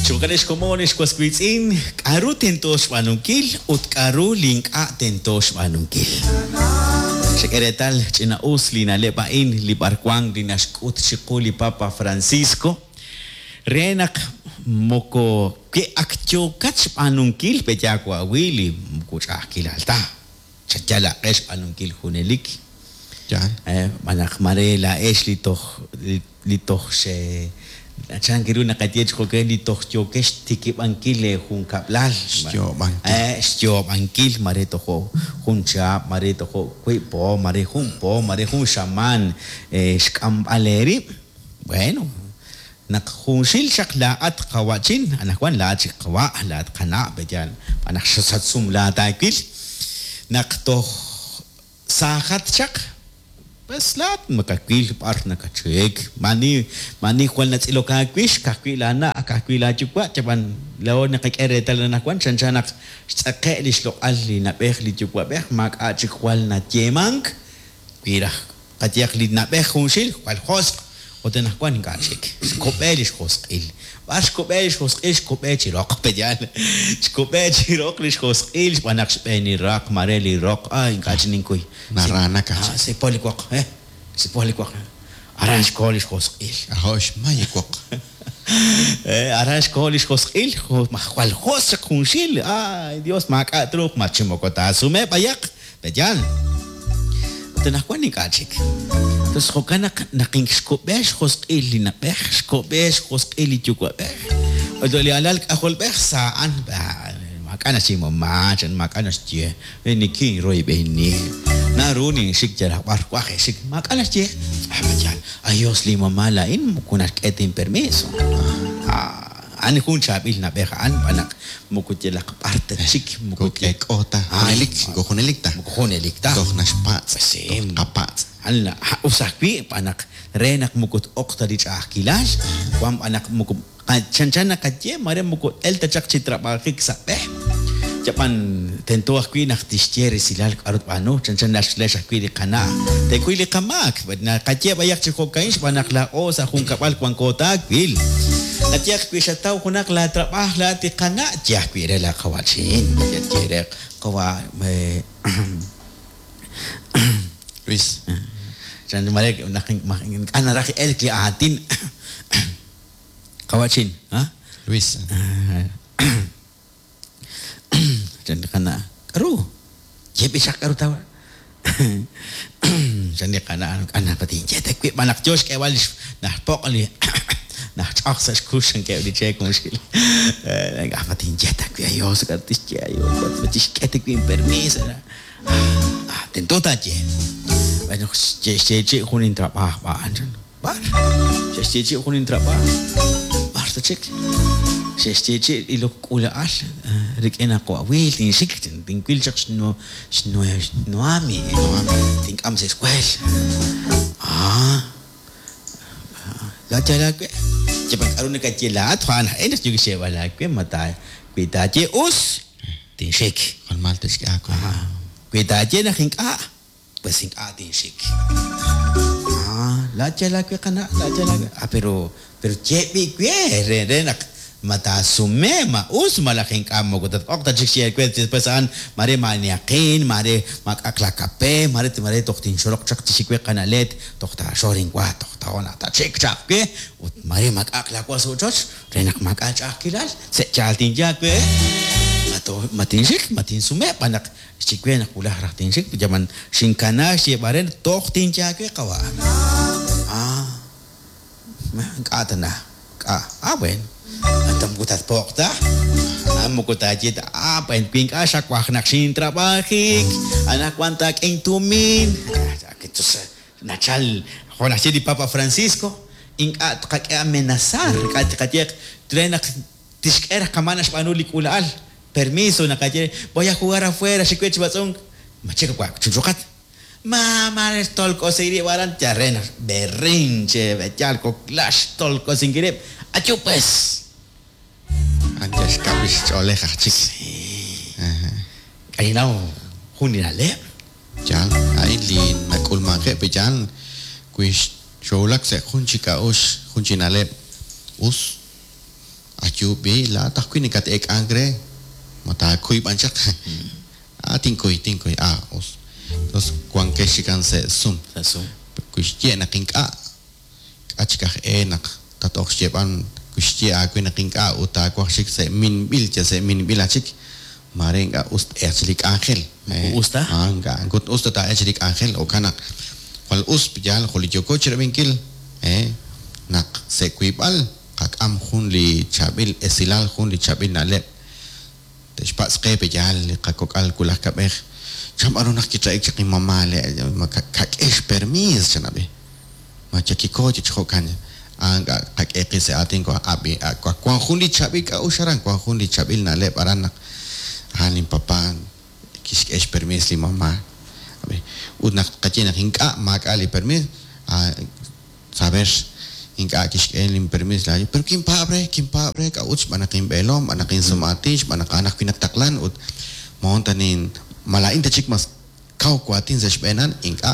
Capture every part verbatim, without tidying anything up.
Chugares comunes quasquitzin, karu tentos manunkil, ut karu link a tentos manunkil. Secretal china usli na lepain libarkwang dinaskut sikuli Papa Francisco. Renak moko ke aktyo kach manunkil pejakwa wili mukucha kilalta. Chachala es manunkil hunelik. Ya. Eh manak marela es litoch litoch se Achan kiru nakatiech ko ke litoch chokesh tikip angkile hun kaplal. Styo bangkil. Eh styo bangkil mare to ko hun cha mare to ko koi po mare hun po mare hun shaman eh skam aleri. Bueno nak hun sil shakla at kawachin anakwan la chi kawa la at kana bejan anak satsum la taikil nak to sahat chak bas lahat makakwil par nakachek mani mani kwal na tsilo kakwish kakwila na kakwila chukwa chapan lao nakikeretal na nakwan chanchanak tsake lishlo alli na pehli chukwa peh mak achikwal na tiemang kwira katiyak lid na peh kunsil kwal hosk oten nakwan kachek skopelish hoskil bas skopelish hoskil skopelish rock pedial skopelish rock lish hoskil panak speni rock mareli rock ay kachinin koy Narana ka. Ah, si Polikwak, eh? Si Polikwak. Arrange college hoskil. Ahosh mayikwak. Eh, arrange college hoskil. Makwal hosak kunsil. Ay, Dios, makatruk. Machimokota. Sume, payak. Pedyan. Tinakwan ni kachik. Tapos ko ka naking skobesh hoskil. Linapesh, skobesh hoskil. Itukwapesh. O doli alal kakolpesh saan. Makana si mama, chan makana si ni king roy behini. Naruni sik jarak barkwah sik makana si ah macam ayos lima malain mukunas ketin permiso. Ah, ani kun chabil na behaan panak mukut jelak parte sik mukut Kek ota. Hunelik, go hunelik ta. mukut honelik ta. Doch naspat. Sim. Kapat. Alla usakwi panak renak mukut okta di chakilas kwam anak mukut chanchana katye mare mukut el tachak citra bakik sapeh Japan tentu akui nak tistiere silal arut pano chancan nas slash akui di kana te kui li kamak na katye bayak chiko kains panak la o sa kung kapal kwang kota kwil katye akui sa tao kunak la trapah la ti kana tya akui re la kawachin katye re kawa may Luis. chan malek naking anaraki el kli atin kawachin ha Luis. Jadi kana karu je bisa karu tahu jadi kana kana pati je tak kuit manak jos ke walis nah pok ali nah tak sas kusen ke di cek muskil eh apa tin je tak kuit ayo sekartis je ayo buat betis ke tak kuit permis ah tentu ta je banyak je je je kunin trapah ba anjan bar je je je kunin trapah bar ta cek Sestiche ilok ula al rik ena ko awil tin sik tin tin kwil chak no no no ami tin am se squel ah la chala ke cepat arun ka cela thwan enes juga se wala ke mata kita je us tin sik Kon maltes ka ako. kita je na khing a pesing a tin sik ah la chala ke kana la chala ah pero pero chepi ke re re nak mata sumema us malaking kamo ko tat ok ta chik kwet pasan mare maniakin mare makakla kape mare ti mare toktin shorok chak tisikwe kanalet tokta shoring kwa tokta ona ta chik chak ke ut mare makakla kwa so chos renak makachak kilal se chaltin jakwe mato matin sik matin sume panak sikwe na kulah ratin sik jaman sinkana si baren toktin jakwe kawa ah katana ah awen Antam kutat pokta, amo kutajit apa en pink asak wah nak sintra bakik, anak wantak eng tumin, itu se nachal, kau nasi di Papa Francisco, ing at kaki amenasar, kat katiak trenak tiskera kamanas panulik ulal, permiso nak kaje, voy a jugar afuera, si kuat sebasong, macam apa, cucukat. Mama tolko siri waran jarena berinche becal ko clash tolko singirip achupes Anjas kabis oleh kacik. Kaya nao hunin ale Jal, ay lin nakul make pejan kuis sholak se kunci ka us kunci nale us Jubi la ta kuin kat ek angre. Mata kui banchak. Ah tingkoi tingkoi ah os. Tos kwang keshikan se sum. Sa sum. Kushtie na kinka. Achkah enak. Tatok siepan kushtie aku na kinka uta kwak shik se min bil je se min bil achik. Mare nga ust erslik angel. Usta? Ah nga gut usta ta erslik angel o kanak. Wal us pijal kholi joko chirabingkil. Eh nak se kuipal kak am khun li chabil esilal khun li chabil na lep. Teshpa sqe pijal li kakokal kulah kabeh. Cham aro nak kita ek chaki mamale kak es permis chanabe. Ma chaki ko chikokan. Anga kak ek se atin ko abi ko kwa khun li chabil ka usharan kwa khun li chabil na lep aranak. Hanin papa kis es permis li mama. Abe udnak kachina hinka mak ali permis a sabes hinka kis elim permis la pero kim pabre kim pabre ka uts manakin belom manakin sumatis manak anak pinagtaklan ud montanin malain ta chikmas kau kuatin sa shbenan hinka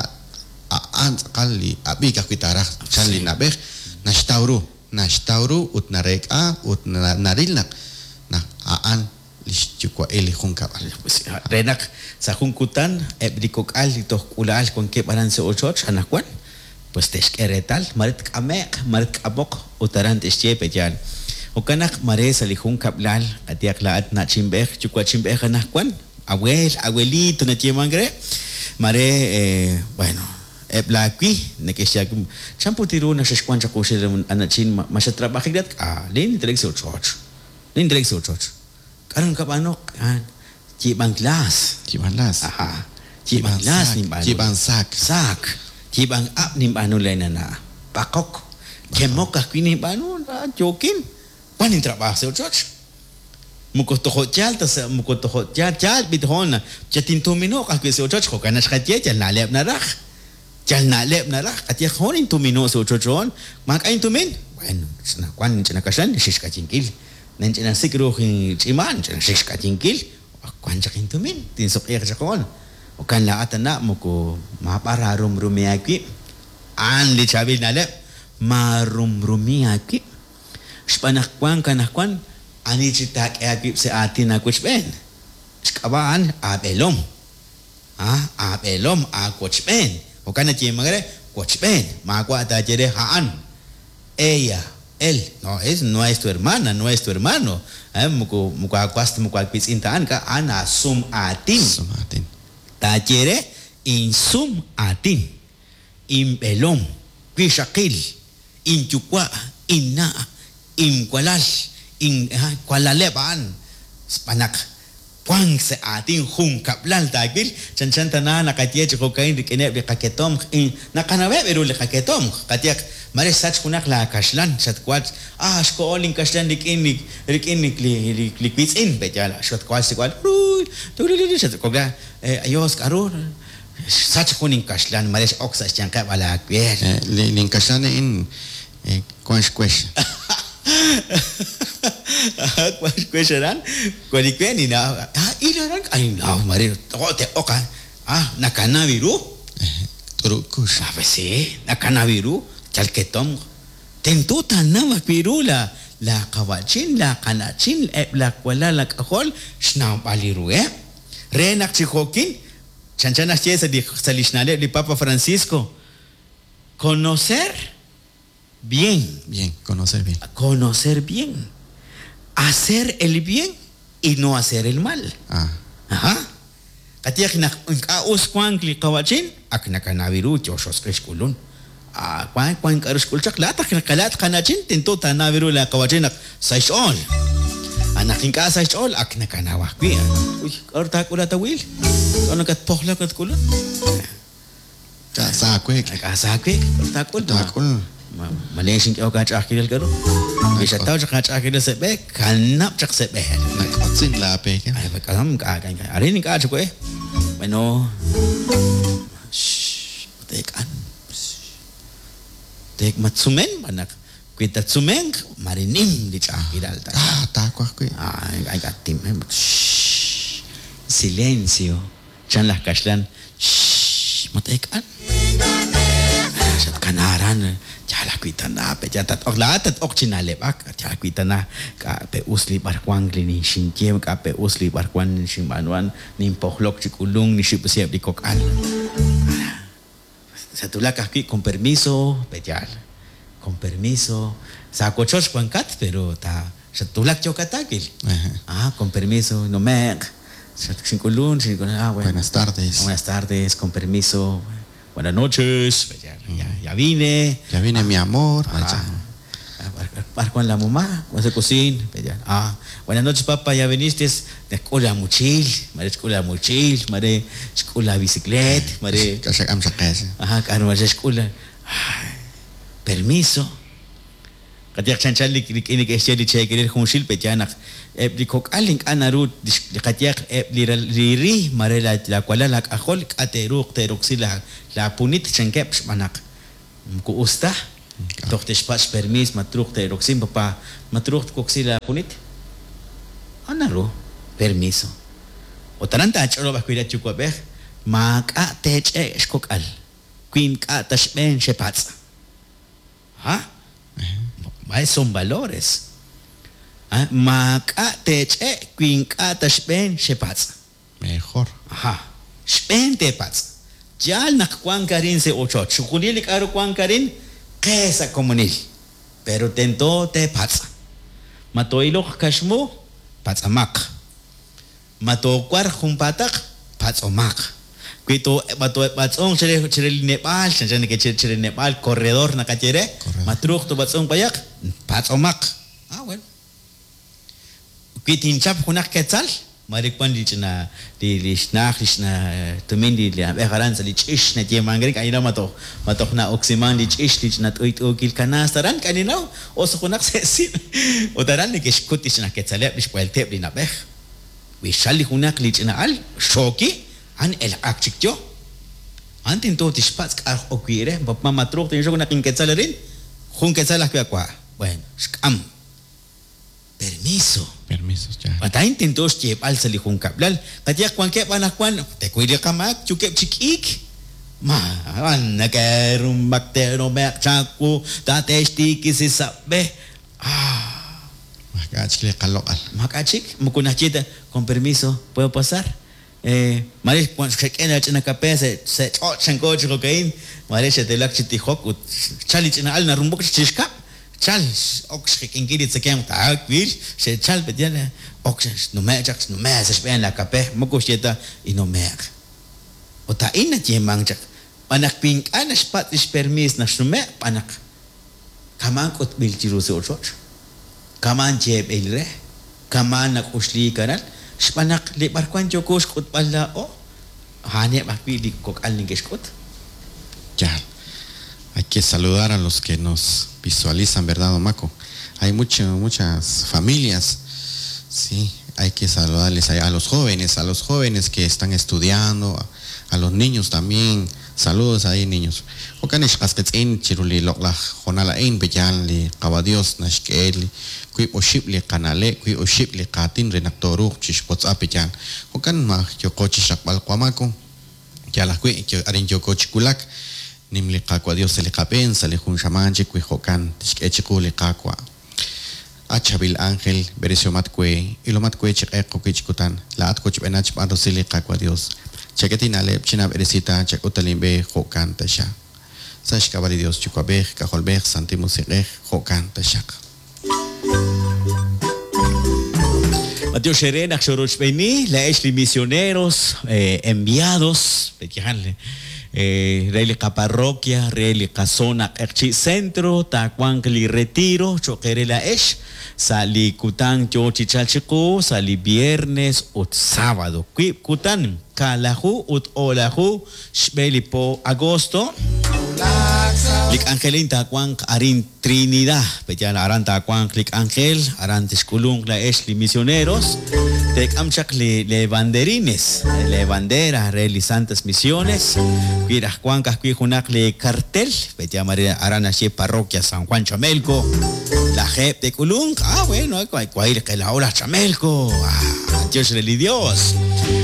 aan kali abi ka kitara chanli nabeh nashtauru nashtauru ut narek a ut narilnak na aan lichukwa eli khunka renak sa khunkutan ebdikok al ito ulal kon ke baran se ochoch anakwan pues teshkeretal marit kamek marit kabok utaran teshye pejan ukanak mare sa likhun kablal atiak laat na chimbeh chukwa chimbeh anakwan abuel abuelito na chimangre mare eh, bueno eblaqui nekesya champutiru na shashkwan chakoshe anachin mashatrabakhidat ah lin direk se ochoch lin direk se ochoch karon ka paano kan cibang glass cibang glass aha cibang glass ni paano cibang sak sak cibang up ni paano lai na na pakok kemok ka kini paano na jokin panin trabaho sa church muko to hotel ta sa muko to hotel chal bithon chatin tumino ka ke sa church ko kana shkatye chal na lep na rak chal na lep na rak atya khonin tumino sa church on mak ain tumin bueno na kwan chana kasan shish ka chinkil nanchana sikro hin chiman chana shish ka chinkil kwan chakin tumin tin sok ek chakon o kan la atana muko mapararum rumiaki an li chabil na lep marum rumiaki spanak kwan kanak kwan ani chitak aki se atin na kuchben skaban abelom ah abelom a kuchben o kan chi magre kuchben ma kwa ta jere haan ella él no es nuestro hermana nuestro hermano eh muko muko akwast muko akpis intaan ka ana sum atin sum atin ta jere in sum atin in belom pishakil in chukwa inna in kwalal in kwalaleban spanak kwang se atin hung kaplal tagil chan chan tana nakatiye ko kain dikene bi kaketom in nakanabe beru le kaketom katiyak mare sach kunak la kashlan chat kwat ah sko olin kashlan dikin lik dikin lik lik kwits in betala shot kwat kwat tu tu tu chat ko ga ayos karor sach kunin kashlan mare oksa chanka wala kwer lin kashlan in kwash kwash kwash kwashan ko dikweni na ah ilaran ay na mare te oka ah nakanaviru turukush a veces nakanaviru chalketom tentuta nama pirula la kawachin la kanachin la kwala la kahol shna baliru eh renak chikokin chanchana chiesa di salishnale di Papa Francisco conocer bien bien conocer bien conocer bien hacer el bien y no hacer el mal ah ajá katiyak na kaus kwang li kawachin ak nakanaviru choshos kriskulun ah kwan kwan karus kulchak latak na kalat kanachin tinto tanaviru la kawachin saishol anakin ka saishol ak nakanawa kuya uy orta kula tawil ano kat pohla kat kulun ka sa kwek ka sa kwek orta kul ta kul malesing ka ka chakil karo bisa tahu ka chakil sebe kanap chak sebe nakotsin la pe ka ay bakam ka ka arin ka chko eh bueno tekan tek matsumen banak kita tsumeng marinim di chakidal ta ah ta kwa kwe ay ay gatim silencio chan las kashlan matekan sat kanaran ya la kuitana pe ya tat la tat okchinale bak ya kuitana ka pe usli barkwang lini shinkiem ka pe usli barkwan shimbanwan nim pohlok chikulung ni shipsiep di kokal satulak aquí con permiso pe ya con permiso sa cochos cuancat pero ta satulak chokatakil ah con permiso no me chikulung chikulung ah bueno buenas tardes buenas tardes con permiso buenas noches, ya, ya, ya vine. Ya vine mi amor. Para con la mamá, cuando se cocina. Ah, buenas noches papá, ya viniste de escuela mochil, madre escuela mochil, madre escuela bicicleta, madre. Ajá, caro, madre escuela. Permiso. Katiak chanchal lik lik ini kesya di chay kirir humshil pechanak. Ep di kok aling anarut di katiak ep li riri marela la kuala lak akol kateruk teruk sila la punit changkep manak. Ku usta. Tok tespas permis matruk teruk sim papa matruk kok sila punit. Anaru permiso. Otaranta cholo ba kuida chukwa beh maka teche skok al. Queen ka tashben shepats. Ha? Son valores. ¿Ah? Maka teche quinca tashben shepats. Mejor. Ajá. Shpen tepats. Jal nak kwan karin se ocho. Chukunil karo kwan karin kesa komunil. Pero tento tepats. Matoilok kashmo patsamak. Matokwar humpatak patsomak. Kuito bato batsong chere chere Nepal, chere ke chere chere Nepal corredor na kachere, matruk to batsong payak, patsomak. Ah well. Kuitin chap kunak ketzal, marikpan di chna di di snach di chna tumin di li begaran sa di chish na tie mangri kanina mato matok na oksiman di chish di chna tuit okil kanastaran kanina oso kunak sesin. Otaran ni keshkut di chna ketzal di spoil tep di na beh. Wishali kunak li chna al shoki. An el akchik yo antin to tishpats ka okwire bap mamatrok tin jogo na kin ketzalerin jun ketzala kwa kwa bueno scam permiso permiso ya patain tin to che pal sali jun kablal katia kwan ke panak kwan te kuide kamak chukep chikik ma an nakarum baktero mek chaku ta testi kisi sabe ah makachik le kalokal makachik mukuna chita con permiso puedo pasar. Eh, Maris cuando se queda en la cabeza se ochan coche cocaína, Maris se te la chiti hok, chali china al na rumbo chishka, chal ox que ingrid se queda ta vil, se chal pediana ox no me jax no me se spend la cabeza, moko cheta y no me. Ota ina tie mangjak, panak pink ana spat is permis na sume panak. Kaman kot bil tiru se ochot. Kaman jeb elre, kaman nak usli kanal. Spanak le barkwan jokos kut pala o hane makpili kok al ningeskot. Ya, hay que saludar a los que nos visualizan, ¿verdad, Maco? Hay mucho, muchas familias, sí, hay que saludarles a, a los jóvenes, a los jóvenes que están estudiando, a, a los niños también. Saludos ahí, niños. Okanish kasketin chiruli lokla honala ein bejan li kawadios nashkeli kui oship li kanale kui oship li katin renaktoru chishpots apijan. Okan ma yoko chishakbal kwamako yala kui arin yoko chikulak nim li kakwadios li kapen sali hun shamanchi kui hokan tishkechiku li kakwa. Achabil Ángel berecio matkwe ilo matkwe chekeko kichkutan la atko chibenach pando sili kakwadios. Cheketin alep chinab eresita chekutalimbe hokan tasha. Sash kabali Dios chukabeh kaholbeh santimusikeh hokan tashak. Mateo Sherena, Xoroch Beni, la Esli misioneros eh, enviados, pequejanle. Eh, Relica parroquia, Relica zona Erchi centro, Tacuancli retiro, Choquere la Esh, Sali Kutan, Chochichalchico, Sali viernes ut sábado. Kutan, Kalahu ut Olahu, Shbelipo agosto. Lik Angelin Tacuanc Arin Trinidad, Petial Aran Tacuanc Lik Angel, Aran Tisculung la Esli misioneros, Tec Amchak le banderines, le bandera, Reli Santas Misiones, Cuiras Cuancas Cuijunac le cartel, Petial María Aran Ashe Parroquia San Juan Chamelco, la Jep de Culung, ah bueno, cuair que la hora Chamelco, ah, Dios le Dios.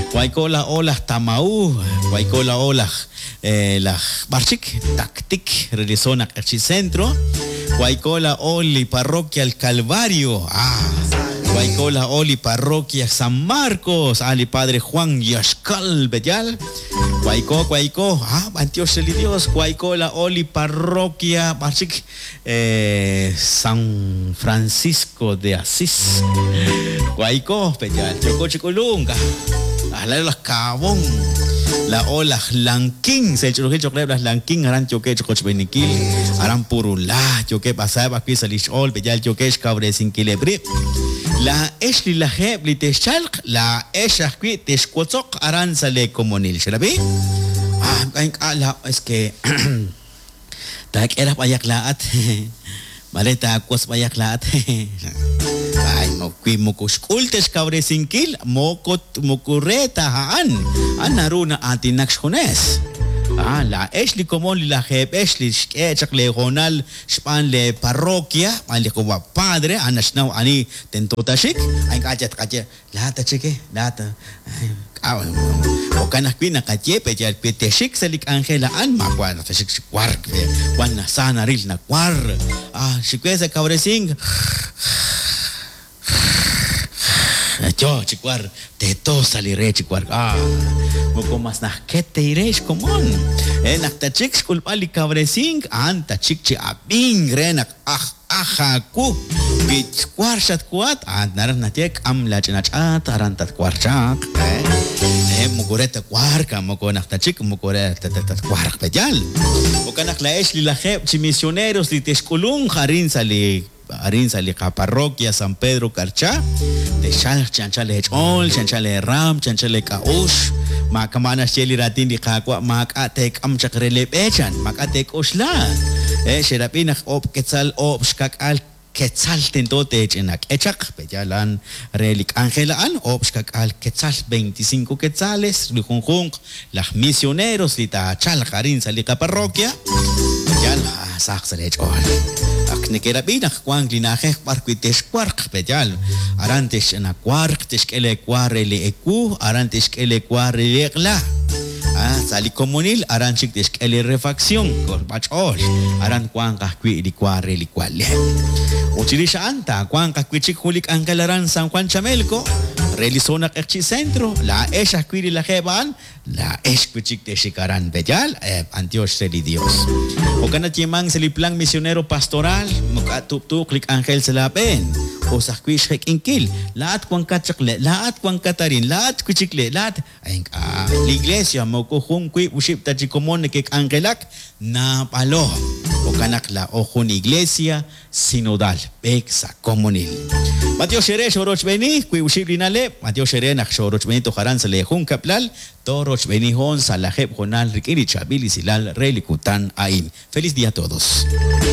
Guaycola ola Tamaú, Guaycola ola eh, la Barchic, Tactic, Relizona Centro, Guaycola Oli Parroquia El Calvario, ah, Guaycola Oli Parroquia San Marcos, Ali Padre Juan Yashcal Bellal, Guayco, Guayco, ah, Dios el Dios, Guaycola Oli Parroquia Barchic, eh, San Francisco de Asís, Guayco, Bellal, Chocochicolunga. Ahla las cabón la ola lanking se choque choque las lanking aran choque choque benikil aran purula choque pasaba aquí salish ol bejal choque cabre sin kilebri la esli la hebli te shalq la esha qui te squotok aran sale comunil shrabi ah kain ala es que tak era payak laat vale ta kos payak laat ay mo kui mo kuskultes kabre sinkil mokot mokureta haan anaruna atinax jones ah la esli komon la heb esli skechak le ronal span le parroquia ali ko padre anasnaw ani tentotashik ay kachat kache lata chike lata o kana kwina kache pe ya peteshik selik angela an makwana tashik kwark wana sana ril na kwar ah shikweza kabre sing yo chicuar te to salire chicuar ah poco más na que te iresh común en acta chicks culpali cabresing anta chichi abing renak ah aha ku bit kwarshat kwat ant naran natek am la chinachat arantat kwarchak eh mugureta kwarka moko nakta chik mugureta tat kwark pejal o kanak la esh li la jeb chi misioneros li teshkulun jarin sali arin sali ka parroquia San Pedro Carchá de chal chanchale ol chanchale ram chanchale kaush makamana sheli ratin di kakwa makatek am chakrele pechan makatek osla eh sherapina op ketzal op skak al ketzal tentote chenak echak peyalan relik angela an op skak al ketzal veinticinco quetzales lijunjung las misioneros li ta chal jarin sali ka parroquia peyala saksale ol aknekera binak kwang linaje parquites quark peyal arantes na quark teskele quarele eku arantes kele quarele la ah sali comunil aranchik teskele refacción corbachol aran kwang kakwi di quarele kwale utilisha anta kwang kakwi chikulik angalaran San Juan Chamelco Relizona Kerchi Centro la esha kwiri la jeban la escuchik te shikaran bejal eh, antios seli Dios o kana timang seli plan misionero pastoral mukatup tu klik angel selapen o sa kwish hek inkil laat kwang kachakle laat kwang katarin laat kuchikle laat ay ah, la iglesia mo ko hung kwi uship ta chikomon kek angelak na palo o kanak la o hun iglesia sinodal peksa comunil Mateo Shere Shoroch Beni kwi uship linale Mateo Shere nak Shoroch Beni to haran sele hun kaplal Toroch Beni hon salaheb honal rikiri chabili silal relikutan aim. Feliz día a todos.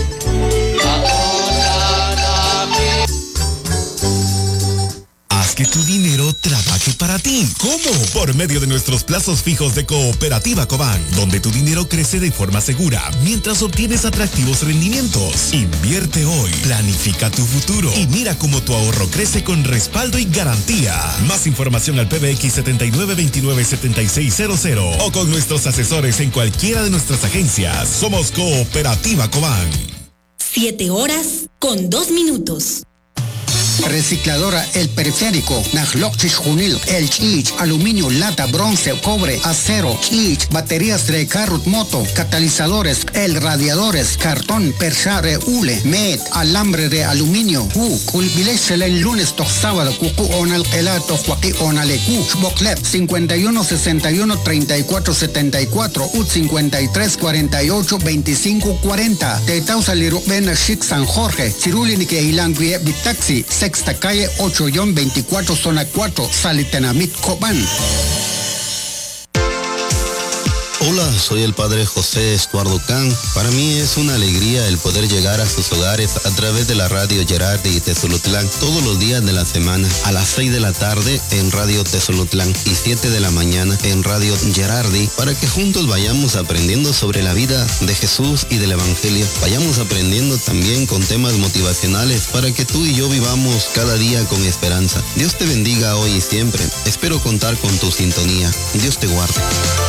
Haz que tu dinero trabaje para ti. ¿Cómo? Por medio de nuestros plazos fijos de Cooperativa Cobán, donde tu dinero crece de forma segura mientras obtienes atractivos rendimientos. Invierte hoy, planifica tu futuro y mira cómo tu ahorro crece con respaldo y garantía. Más información al P B X setenta y nueve veintinueve setenta y seis cero cero o con nuestros asesores en cualquiera de nuestras agencias. Somos Cooperativa Cobán. Siete horas con dos minutos. Recicladora El Periférico, Najlochich Junil, El Chich, aluminio, lata, bronce, cobre, acero, Chich, baterías de carro, moto, catalizadores, el radiadores, cartón, perchare, hule, met, alambre de aluminio, u, culbilesel el lunes, to sábado, cucu onal elato, juaqui onalecu, boclep, cincuenta y uno sesenta y uno treinta y cuatro setenta y cuatro, u cincuenta y tres cuarenta y ocho veinticinco cuarenta, Tetausa Lirubena Chic San Jorge, Cirulinique Ilanguie Bitaxi, Sexta calle ocho veinticuatro, zona cuatro, Salitenamit, Cobán. Hola, soy el padre José Estuardo Can. Para mí es una alegría el poder llegar a sus hogares a través de la radio Gerardi y Tezolutlán todos los días de la semana, a las seis de la tarde en Radio Tezolutlán y siete de la mañana en Radio Gerardi, para que juntos vayamos aprendiendo sobre la vida de Jesús y del Evangelio. Vayamos aprendiendo también con temas motivacionales para que tú y yo vivamos cada día con esperanza. Dios te bendiga hoy y siempre. Espero contar con tu sintonía. Dios te guarde.